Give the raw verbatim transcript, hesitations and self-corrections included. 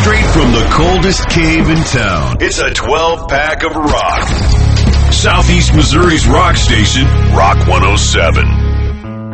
Straight from the coldest cave in town, it's a twelve pack of rock. Southeast Missouri's rock station, Rock one oh seven.